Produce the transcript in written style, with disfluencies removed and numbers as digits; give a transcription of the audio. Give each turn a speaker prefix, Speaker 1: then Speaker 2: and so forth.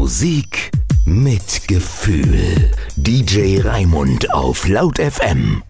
Speaker 1: Musik mit Gefühl. DJ Raimund auf Laut FM.